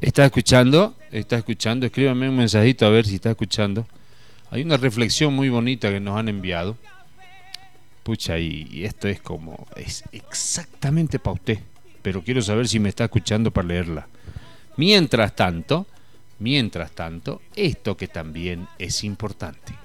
¿Está escuchando? ¿Está escuchando? Escríbame un mensajito a ver si está escuchando. Hay una reflexión muy bonita que nos han enviado. Pucha, y esto es exactamente para usted, pero quiero saber si me está escuchando para leerla. Mientras tanto, esto que también es importante.